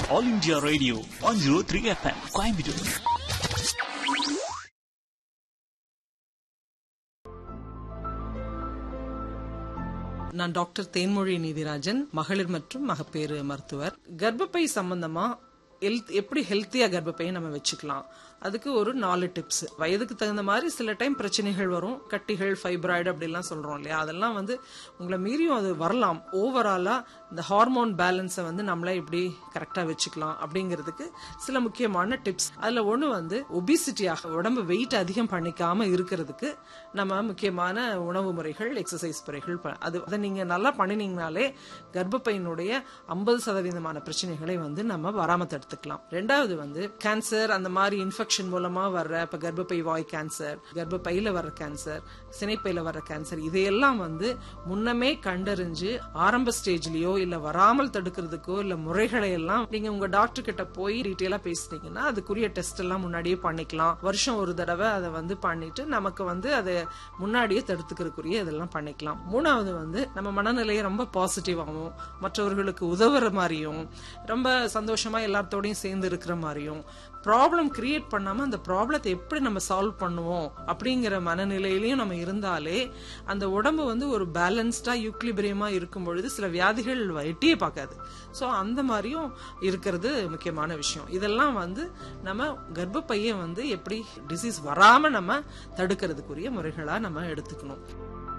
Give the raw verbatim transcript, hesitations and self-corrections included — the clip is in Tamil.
All India Radio one oh three F M Coimbatore. நான் டாக்டர் தேன்மொழி நீதிராஜன், மகளிர் மற்றும் மகப்பேறு மருத்துவர். கர்ப்பப்பை சம்பந்தமா எப்படி ஹெல்த்தியா கர்ப்பப்பையை நம்ம வச்சுக்கலாம், அதுக்கு ஒரு நாலு டிப்ஸ். வயதுக்கு தகுந்த மாதிரி சில டைம் பிரச்சனைகள் வரும், கட்டிகள், ஃபைப்ராய்டு அப்படிலாம் சொல்றோம் இல்லையா, அதெல்லாம் வந்து உங்களை மீறியும் அது வரலாம். ஓவராலா இந்த ஹார்மோன் பேலன்ஸை வந்து நம்மளே எப்படி கரெக்டா வச்சுக்கலாம் அப்படிங்கிறதுக்கு சில முக்கியமான டிப்ஸ். அதுல ஒண்ணு வந்து ஒபிசிட்டியாக உடம்பு வெயிட் அதிகம் பண்ணிக்காம இருக்கிறதுக்கு நம்ம முக்கியமான உணவு முறைகள், எக்ஸசைஸ் முறைகள், அது அதை நீங்க நல்லா பண்ணினீங்கனாலே கர்ப்பப்பையினுடைய ஐம்பது சதவீதமான பிரச்சனைகளை வந்து நம்ம வராம தடுத்துக்கலாம். ரெண்டாவது வந்து கேன்சர், அந்த மாதிரி இன்ஃபெக்ஷன் மூலமா வர்ற இப்ப கர்ப்பப்பை வாய் கேன்சர், கர்ப்பப்பையில வர்ற கேன்சர், சினைப்பையில வர்ற கேன்சர், இதையெல்லாம் வந்து முன்னமே கண்டறிஞ்சு ஆரம்ப ஸ்டேஜ்லயோ இல்ல வராமல் தடுக்கிறதுக்கோ இல்ல முறைகளை எல்லாம் நீங்க உங்க டாக்டர் கிட்ட போய் டீட்டெயிலா பேசுனீங்கன்னா அதுக்குரிய டெஸ்ட் எல்லாம் முன்னாடியே பண்ணிக்கலாம். வருஷம் ஒரு தடவை அதை வந்து பண்ணிட்டு நமக்கு வந்து அதை முன்னாடியே தடுத்துக்கிறதுக்குரிய இதெல்லாம் பண்ணிக்கலாம். மூணாவது வந்து நம்ம மனநிலையை ரொம்ப பாசிட்டிவாகவும் மற்றவர்களுக்கு உதவுற மாதிரியும் ரொம்ப சந்தோஷமா எல்லாத்தோடையும் சேர்ந்து இருக்கிற மாதிரியும் ப்ராப்ளம் கிரியேட் பண்ணாம அந்த ப்ராப்ளத்தை எப்படி நம்ம சால்வ் பண்ணுவோம் அப்படிங்கிற மனநிலையிலையும் நம்ம இருந்தாலே அந்த உடம்பு வந்து ஒரு பேலன்ஸ்டா யூக்லிபிரியமா இருக்கும் பொழுது சில வியாதிகள் எட்டியே பார்க்காது. ஸோ அந்த மாதிரியும் இருக்கிறது முக்கியமான விஷயம். இதெல்லாம் வந்து நம்ம கர்ப்பப்பையை வந்து எப்படி டிசீஸ் வராம நம்ம தடுக்கிறதுக்குரிய முறைகளா நம்ம எடுத்துக்கணும்.